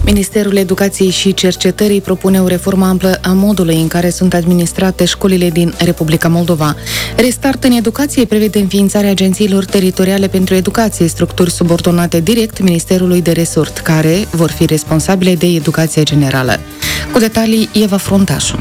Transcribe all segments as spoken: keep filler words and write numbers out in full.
Ministerul Educației și Cercetării propune o reformă amplă a modului în care sunt administrate școlile din Republica Moldova. Restart în educație prevede înființarea agențiilor teritoriale pentru educație, structuri subordonate direct Ministerului de Resort, care vor fi responsabile de educația generală. Cu detalii, Eva Fruntașu.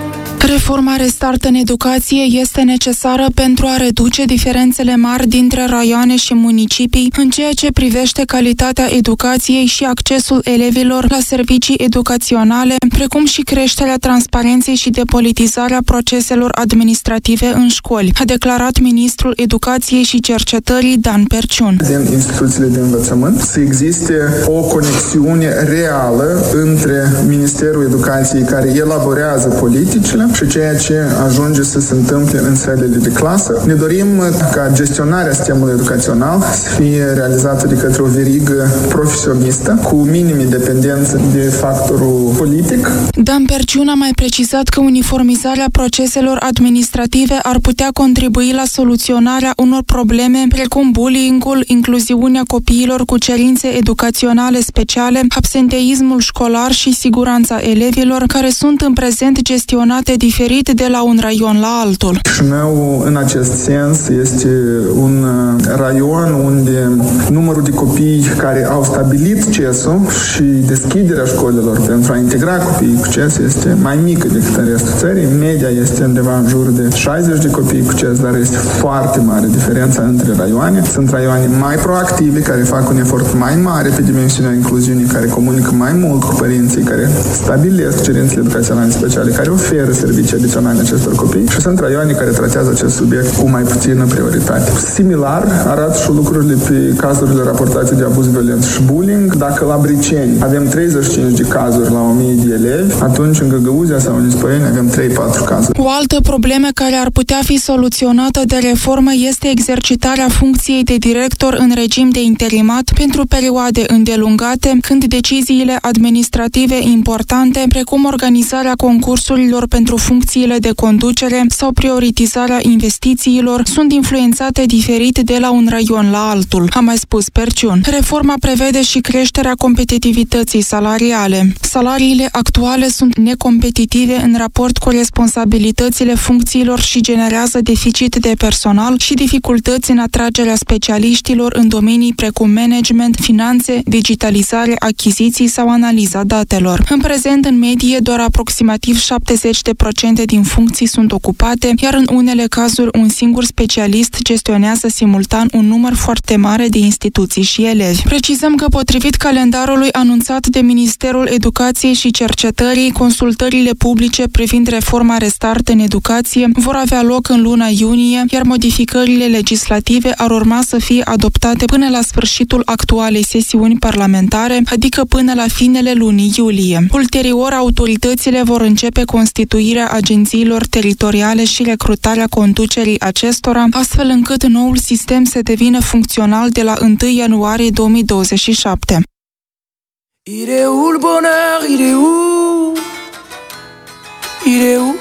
Reforma Restart în educație este necesară pentru a reduce diferențele mari dintre raioane și municipii în ceea ce privește calitatea educației și accesul elevilor la servicii educaționale, precum și creșterea transparenței și depolitizarea proceselor administrative în școli, a declarat ministrul Educației și Cercetării Dan Perciun. Din instituțiile de învățământ să existe o conexiune reală între Ministerul Educației, care elaborează politicile, și ceea ce ajunge să se întâmple în sălile de clasă. Ne dorim ca gestionarea sistemului educațional să fie realizată de către o verigă profesionistă, cu minime dependență de factorul politic. Dan Perciun a mai precizat că uniformizarea proceselor administrative ar putea contribui la soluționarea unor probleme precum bullying-ul, incluziunea copiilor cu cerințe educaționale speciale, absenteismul școlar și siguranța elevilor, care sunt în prezent gestionate diferit de la un raion la altul. Chișinău, în acest sens, este un raion unde numărul de copii care au stabilit C E S-ul și deschiderea școlilor pentru a integra copiii cu C E S este mai mică decât în restul țării. Media este undeva în jur de șaizeci de copii cu C E S, dar este foarte mare diferența între raioane. Sunt raioane mai proactive, care fac un efort mai mare pe dimensiunea incluziunii, care comunică mai mult cu părinții, care stabilesc cerințele educaționale speciale, care oferă servicii adiționale acestor copii, și sunt raioane care tratează acest subiect cu mai puțină prioritate. Similar arată și lucrurile pe cazurile raportate de abuz violent și bullying. Dacă la Briceni avem treizeci și cinci de cazuri la o mie de elevi, atunci în Găgăuzia sau în Ispăieni avem trei patru cazuri. O altă problemă care ar putea fi soluționată de reformă este exercitarea funcției de director în regim de interimat pentru perioade îndelungate, când deciziile administrative importante, precum organizarea concursurilor pentru funcțiile de conducere sau prioritizarea investițiilor, sunt influențate diferit de la un raion la altul, a mai spus Perciun. Reforma prevede și creșterea competitivității salariale. Salariile actuale sunt necompetitive în raport cu responsabilitățile funcțiilor și generează deficit de personal și dificultăți în atragerea specialiștilor în domenii precum management, finanțe, digitalizare, achiziții sau analiza datelor. În prezent, în medie, doar aproximativ șaptezeci de procente din funcții sunt ocupate, iar în unele cazuri un singur specialist gestionează simultan un număr foarte mare de instituții și elevi. Precizăm că, potrivit calendarului anunțat de Ministerul Educației și Cercetării, consultările publice privind reforma Restart în educație vor avea loc în luna iunie, iar modificările legislative ar urma să fie adoptate până la sfârșitul actualei sesiuni parlamentare, adică până la finele lunii iulie. Ulterior, autoritățile vor începe constituirea agențiilor teritoriale și recrutarea conducerii acestora, astfel încât noul sistem să devină funcțional de la întâi ianuarie două mii douăzeci și șapte. Il est où le bonheur? Il est où? Il est où?